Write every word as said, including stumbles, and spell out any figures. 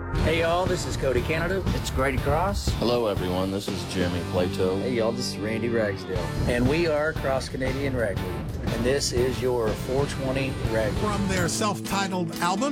Hey y'all, this is Cody Canada. It's Grady Cross. Hello everyone, this is Jimmy Plato. Hey y'all, this is Randy Ragsdale. And we are Cross Canadian Ragweed. And this is your four twenty Ragweed. From their self-titled album,